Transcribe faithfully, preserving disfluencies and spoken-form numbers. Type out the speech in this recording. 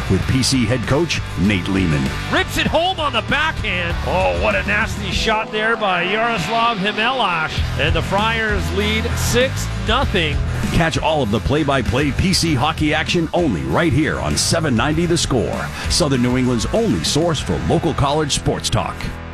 with P C head coach Nate Lehman. Rips it home on the backhand. Oh, what a nasty shot there by Yaroslav Himelash. And the Friars lead six nothing. Catch all of the play-by-play P C hockey action only right here on seven ninety The Score, Southern New England's only source for local college sports talk.